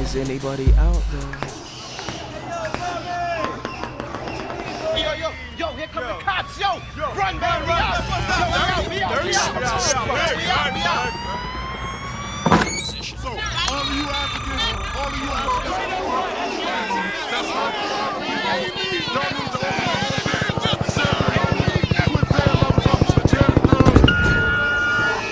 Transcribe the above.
Is anybody out there? Yo, here come the cops, yo! Run, man, we out! We out! So, all of you Africans, that's right.